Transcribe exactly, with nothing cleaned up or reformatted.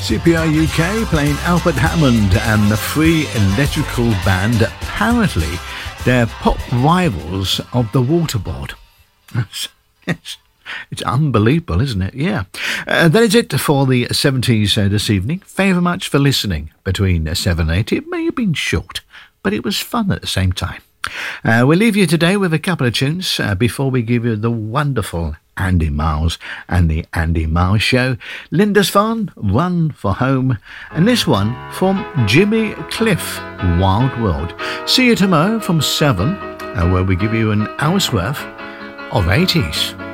C P R U K playing Albert Hammond and the Free Electrical Band. Apparently, they're pop rivals of the Waterboard. It's, it's unbelievable, isn't it? Yeah. Uh, that is it for the seventies uh, this evening. Thank you very much for listening between seven and eight. It may have been short, but it was fun at the same time. Uh, we'll leave you today with a couple of tunes uh, before we give you the wonderful Andy Miles and the Andy Miles Show. Lindisfarne, Run for Home, and this one from Jimmy Cliff, Wild World. See you tomorrow from seven, uh, where we give you an hour's worth of eighties.